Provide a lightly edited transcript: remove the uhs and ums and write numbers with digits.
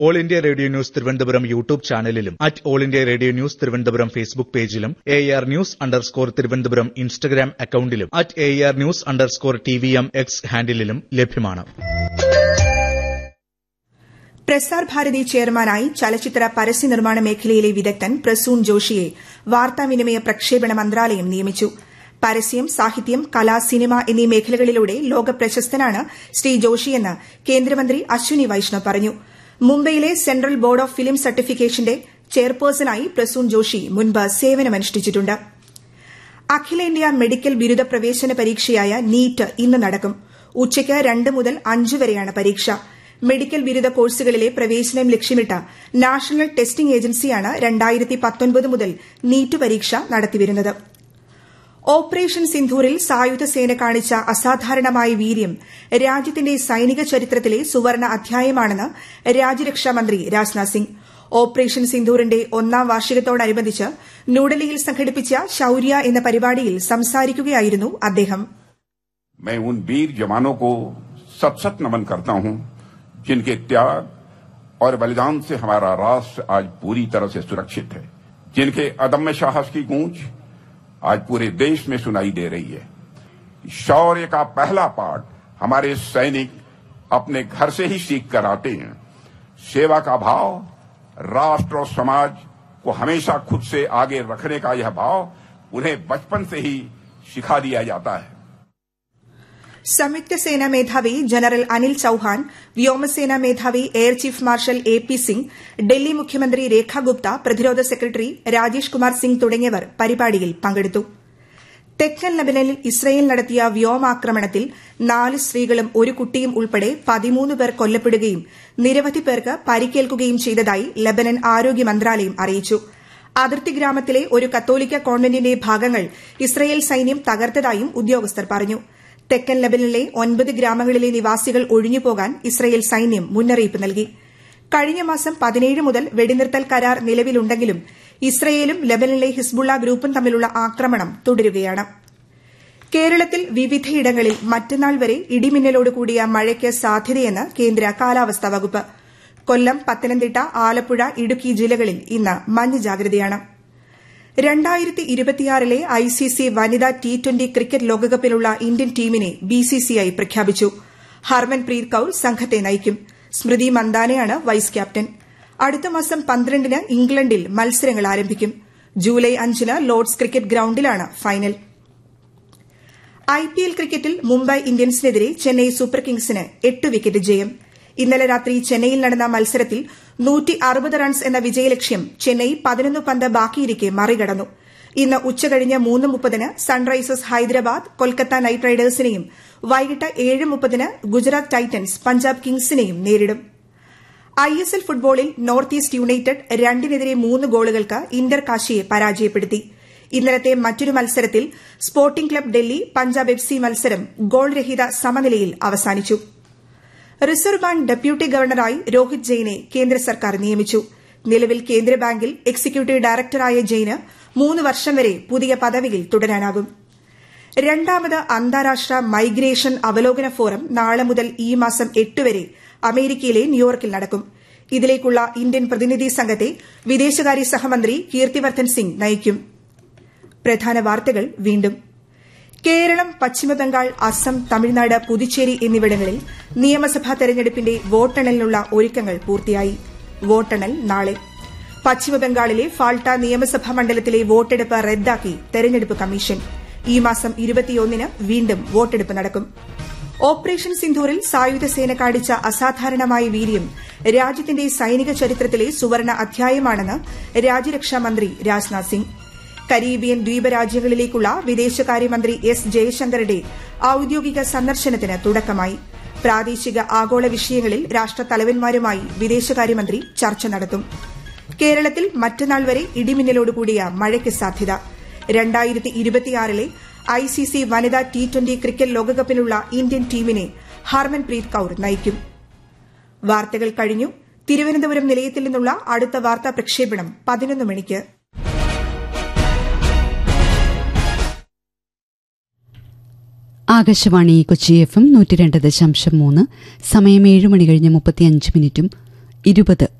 All India radio news Thiruvananthapuram YouTube ചാനലിലും @all India radio news Thiruvananthapuram Facebook പേജിലും AR News_ Thiruvananthapuram Instagram അക്കൌണ്ടിലും @AR News_TVM X ഹാൻഡിലും ലഭ്യമാണ്. പ്രസാർ ഭാരതി ചെയർമാനായി ചലച്ചിത്ര പരസ്യ നിർമ്മാണ മേഖലയിലെ വിദഗ്ധൻ പ്രസൂൺ ജോഷിയെ വാർത്താവിനിമയ പ്രക്ഷേപണ മന്ത്രാലയം നിയമിച്ചു. പരസ്യം, സാഹിത്യം, കല, സിനിമ എന്നീ മേഖലകളിലൂടെ ലോകപ്രശസ്തനാണ് ശ്രീ ജോഷിയെന്ന് കേന്ദ്രമന്ത്രി അശ്വിനി വൈഷ്ണവ് പറഞ്ഞു. മുംബൈയിലെ central board of film സർട്ടിഫിക്കേഷന്റെ ചെയർപേഴ്സണായി Prasoon Joshi മുൻപ് സേവനമനുഷ്ഠിച്ചിട്ടുണ്ട്. അഖിലേന്ത്യാ മെഡിക്കൽ ബിരുദ പ്രവേശന പരീക്ഷയായ നീറ്റ് ഇന്ന് നടക്കും. ഉച്ചയ്ക്ക് 2 മുതൽ 5 വരെയാണ് പരീക്ഷ. മെഡിക്കൽ ബിരുദ കോഴ്സുകളിലെ പ്രവേശനം ലക്ഷ്യമിട്ട് നാഷണൽ ടെസ്റ്റിംഗ് ഏജൻസിയാണ് 2019 മുതൽ നീറ്റ് പരീക്ഷ നടത്തിവരുന്നത്. ഓപ്പറേഷൻ സിന്ധൂരിൽ സായുധ സേന കാണിച്ച അസാധാരണമായ വീര്യം രാജ്യത്തിന്റെ സൈനിക ചരിത്രത്തിലെ സുവർണ അധ്യായമാണെന്ന് രാജ്യരക്ഷാമന്ത്രി രാജ്നാഥ് സിംഗ്. ഓപ്പറേഷൻ സിന്ധൂറിന്റെ 1ാം വാർഷികത്തോടനുബന്ധിച്ച് ന്യൂഡൽഹിയിൽ സംഘടിപ്പിച്ച ശൌര്യ എന്ന പരിപാടിയിൽ സംസാരിക്കുകയായിരുന്നു അദ്ദേഹം. मैं उन वीर जवानों को सत-सत नमन करता हूं जिनके त्याग और बलिदान से हमारा राष्ट्र आज पूरी तरह से सुरक्षित है, जिनके अदम्य साहस की गूंज आज पूरे देश में सुनाई दे रही है. शौर्य का पहला पाठ हमारे सैनिक अपने घर से ही सीख कर आते हैं. सेवा का भाव, राष्ट्र और समाज को हमेशा खुद से आगे रखने का यह भाव उन्हें बचपन से ही सिखा दिया जाता है. സംയുക്ത സേനാ മേധാവി ജനറൽ അനിൽ ചൌഹാൻ, വ്യോമസേനാ മേധാവി air chief marshal AP Singh, Delhi മുഖ്യമന്ത്രി രേഖ ഗുപ്ത, പ്രതിരോധ സെക്രട്ടറി രാജേഷ് കുമാർ സിംഗ് തുടങ്ങിയവർ പരിപാടിയിൽ പങ്കെടുത്തു. തെക്കൻ ലബനനിൽ ഇസ്രയേൽ നടത്തിയ വ്യോമാക്രമണത്തിൽ 4 സ്ത്രീകളും 1 കുട്ടിയും ഉൾപ്പെടെ 13 പേർ കൊല്ലപ്പെടുകയും നിരവധി പേർക്ക് പരിക്കേൽക്കുകയും ചെയ്തതായി ലബനൻ ആരോഗ്യ മന്ത്രാലയം അറിയിച്ചു. അതിർത്തി ഗ്രാമത്തിലെ ഒരു കത്തോലിക്ക കോൺവെന്റിന്റെ ഭാഗങ്ങൾ ഇസ്രയേൽ സൈന്യം തകർത്തതായും ഉദ്യോഗസ്ഥർ പറഞ്ഞു. തെക്കൻ ലബനനിലെ 9 ഗ്രാമങ്ങളിലെ നിവാസികൾ ഒഴിഞ്ഞുപോകാൻ ഇസ്രയേൽ സൈന്യം മുന്നറിയിപ്പ് നൽകി. കഴിഞ്ഞ മാസം 17 മുതൽ വെടിനിർത്തൽ കരാർ നിലവിലുണ്ടെങ്കിലും ഇസ്രയേലും ലബനനിലെ ഹിസ്ബുള്ള ഗ്രൂപ്പും തമ്മിലുള്ള ആക്രമണം തുടരുകയാണ്. കേരളത്തിൽ വിവിധയിടങ്ങളിൽ മറ്റന്നാൾ വരെ ഇടിമിന്നലോട് കൂടിയ മഴയ്ക്ക് സാധ്യതയെന്ന് കേന്ദ്ര കാലാവസ്ഥാ വകുപ്പ്. കൊല്ലം, പത്തനംതിട്ട, ആലപ്പുഴ, ഇടുക്കി ജില്ലകളിൽ ഇന്ന് മഞ്ഞ ജാഗ്രതയാണ്. 2026 ICC വനിതാ T20 ക്രിക്കറ്റ് ലോകകപ്പിനുള്ള ഇന്ത്യൻ ടീമിനെ BCCI പ്രഖ്യാപിച്ചു. ഹർമൻപ്രീത് കൌർ സംഘത്തെ നയിക്കും. സ്മൃതി മന്ദാനയാണ് വൈസ് ക്യാപ്റ്റൻ. അടുത്ത മാസം 12-ന് ഇംഗ്ലണ്ടിൽ മത്സരങ്ങൾ ആരംഭിക്കും. July 5-ന് Lord's cricket ഗ്രൌണ്ടിലാണ് final. IPL ക്രിക്കറ്റിൽ മുംബൈ ഇന്ത്യൻസിനെതിരെ ചെന്നൈ സൂപ്പർ കിങ്സിന് 8 വിക്കറ്റ് ജയം. ഇന്നലെ രാത്രി ചെന്നൈയിൽ നടന്ന മത്സരത്തിൽ 160 റൺസ് എന്ന വിജയലക്ഷ്യം ചെന്നൈ 11 പന്ത് ബാക്കിയിരിക്കെ മറികടന്നു. ഇന്ന് ഉച്ചകഴിഞ്ഞ് 3:30-ന് സൺറൈസേഴ്സ് ഹൈദരാബാദ് കൊൽക്കത്ത നൈറ്റ് റൈഡേഴ്സിനെയും വൈകിട്ട് 7:30-ന് ഗുജറാത്ത് ടൈറ്റൻസ് പഞ്ചാബ് കിങ്സിനെയും നേരിടും. ISL ഫുട്ബോളിൽ നോർത്ത് ഈസ്റ്റ് യുണൈറ്റഡ് 2-3 ഗോളുകൾക്ക് ഇന്റർ കാശിയെ പരാജയപ്പെടുത്തി. ഇന്നലത്തെ മറ്റൊരു മത്സരത്തിൽ sporting club Delhi Punjab FC മത്സരം ഗോൾരഹിത സമനിലയിൽ അവസാനിച്ചു. റിസർവ് ബാങ്ക് ഡെപ്യൂട്ടി ഗവർണറായി രോഹിത് ജെയിനെ കേന്ദ്ര സർക്കാർ നിയമിച്ചു. നിലവിൽ കേന്ദ്ര ബാങ്കിൽ എക്സിക്യൂട്ടീവ് ഡയറക്ടറായ ജെയിന് 3 വർഷം വരെ പുതിയ പദവിയിൽ തുടരാനാകും. 2ാമത് അന്താരാഷ്ട്ര മൈഗ്രേഷൻ അവലോകന ഫോറം നാളെ മുതൽ ഈ മാസം 8 വരെ അമേരിക്കയിലെ ന്യൂയോർക്കിൽ നടക്കും. ഇതിലേക്കുള്ള ഇന്ത്യൻ പ്രതിനിധി സംഘത്തെ വിദേശകാര്യ സഹമന്ത്രി കീർത്തിവർദ്ധൻ സിംഗ് നയിക്കും. പ്രധാന വാർത്തകൾ വീണ്ടും. കേരളം, പശ്ചിമബംഗാൾ, അസം, തമിഴ്നാട്, പുതുച്ചേരി എന്നിവിടങ്ങളിൽ നിയമസഭാ തെരഞ്ഞെടുപ്പിന്റെ വോട്ടെണ്ണലിനുള്ള ഒരുക്കങ്ങൾ പൂർത്തിയായി. വോട്ടെണ്ണൽ നാളെ. പശ്ചിമബംഗാളിലെ ഫാൾട്ട നിയമസഭാ മണ്ഡലത്തിലെ വോട്ടെടുപ്പ് റദ്ദാക്കി തെരഞ്ഞെടുപ്പ് കമ്മീഷൻ. ഈ മാസം 21-ന് വീണ്ടും വോട്ടെടുപ്പ് നടക്കും. ഓപ്പറേഷൻ സിന്ധൂരിൽ സായുധ സേന കാണിച്ച അസാധാരണമായ വീര്യം രാജ്യത്തിന്റെ സൈനിക ചരിത്രത്തിലെ സുവർണ അധ്യായമാണെന്ന് രാജ്യരക്ഷാമന്ത്രി രാജ്നാഥ് സിംഗ്. കരീബിയൻ ദ്വീപരാജ്യങ്ങളിലേക്കുള്ള വിദേശകാര്യമന്ത്രി S ജയശങ്കറുടെ ഔദ്യോഗിക സന്ദർശനത്തിന് തുടക്കമായി. പ്രാദേശിക ആഗോള വിഷയങ്ങളിൽ രാഷ്ട്രത്തലവന്മാരുമായി വിദേശകാര്യമന്ത്രി ചർച്ച നടത്തും. കേരളത്തിൽ മറ്റന്നാൾ വരെ ഇടിമിന്നലോടുകൂടിയ മഴയ്ക്ക് സാധ്യത. 2026 ICC വനിതാ T20 ക്രിക്കറ്റ് ലോകകപ്പിലുള്ള ഇന്ത്യൻ ടീമിനെ ഹർമൻപ്രീത് കൌർ നയിക്കും. വാർത്തകൾ കഴിഞ്ഞു. തിരുവനന്തപുരം നിലയത്തിൽ നിന്നുള്ള അടുത്ത വാർത്താ പ്രക്ഷേപണം 11 മണിക്ക്. ആകാശവാണി കൊച്ചി FM 102.3. സമയം 7 മണി കഴിഞ്ഞ് 35 മിനിറ്റും 20